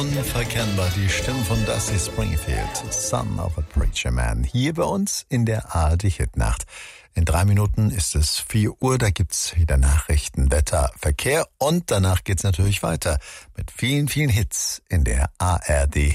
Unverkennbar die Stimme von Dusty Springfield, Son of a Preacher Man, hier bei uns in der ARD-Hitnacht. In 3 Minuten ist es 4 Uhr, da gibt's wieder Nachrichten, Wetter, Verkehr und danach geht's natürlich weiter mit vielen, vielen Hits in der ARD